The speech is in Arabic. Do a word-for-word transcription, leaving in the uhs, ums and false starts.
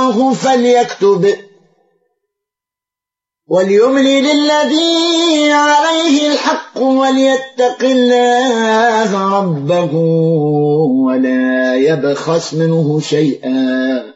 عنده فليكتب وليملي للذي عليه الحق وليتق الله ربه ولا يبخس منه شيئا